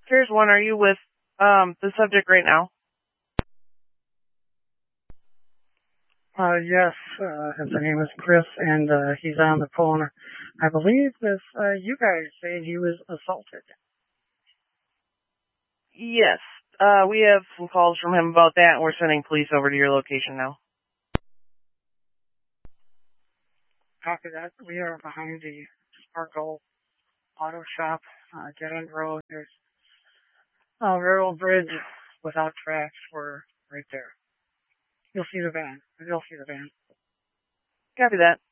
Here's one. Are you with the subject right now? Yes, his name is Chris, and he's on the phone. I believe this, you guys say he was assaulted. Yes. We have some calls from him about that, and we're sending police over to your location now. Copy that. We are behind the Sparkle Auto Shop, Dead End Road. There's a railroad bridge without tracks. We're right there. You'll see the van. Copy that.